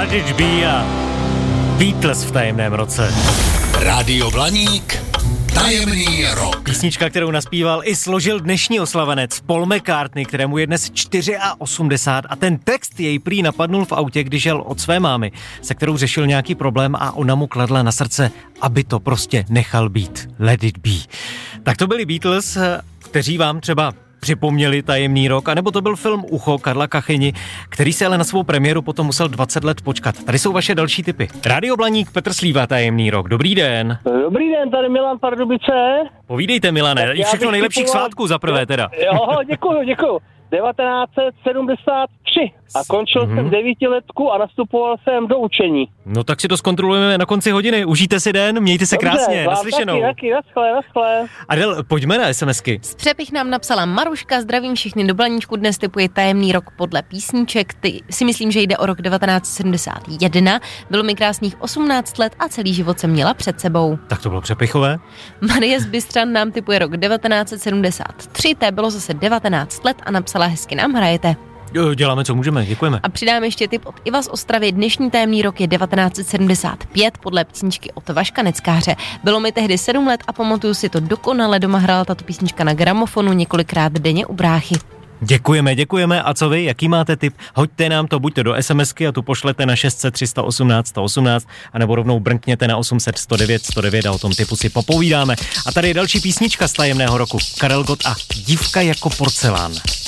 Let It Be a Beatles v tajemném roce. Rádio Blaník, tajemný rok. Písnička, kterou naspíval i složil dnešní oslavenec Paul McCartney, kterému je dnes 84 a ten text jej prý napadnul v autě, když jel od své mámy, se kterou řešil nějaký problém a ona mu kladla na srdce, aby to prostě nechal být. Let It Be. Tak to byli Beatles, kteří vám třeba připomněli tajemný rok, anebo to byl film Ucho Karla Kachyni, který se ale na svou premiéru potom musel 20 let počkat. Tady jsou vaše další tipy. Rádio Blaník, Petr Slíva, tajemný rok. Dobrý den. Dobrý den, tady Milan Pardubice. Povídejte, Milane, i všechno nejlepších svátků za prvé teda. Jo, děkuju. 1973 a končil jsem 9letku a nastupoval jsem do učení. No tak si to zkontrolujeme na konci hodiny. Užijte si den, mějte se krásně, naslyšenou. Taky, naschle. Adel, pojďme na SMSky. Z Přepich nám napsala Maruška, zdravím všechny do Blaníčku, dnes typuje tajemný rok podle písniček, ty si myslím, že jde o rok 1971, bylo mi krásných 18 let a celý život jsem měla před sebou. Tak to bylo přepichové. Marie z Bystřan nám typuje rok 1973, té bylo zase 19 let a napsala hezky nám hrajete. Děláme, co můžeme, děkujeme. A přidám ještě tip od Iva z Ostravy. Dnešní tajemný rok je 1975 podle písničky od Vaška Neckáře. Bylo mi tehdy 7 let a pamatuju si to dokonale. Doma hrála tato písnička na gramofonu několikrát denně u bráchy. Děkujeme. A co vy, jaký máte tip? Hoďte nám to buďte do SMSky a tu pošlete na 600 318 118 anebo rovnou brnkněte na 800 109 109 a o tom tipu si popovídáme. A tady je další písnička z tajemného roku. Karel Gott a Dívka jako porcelán.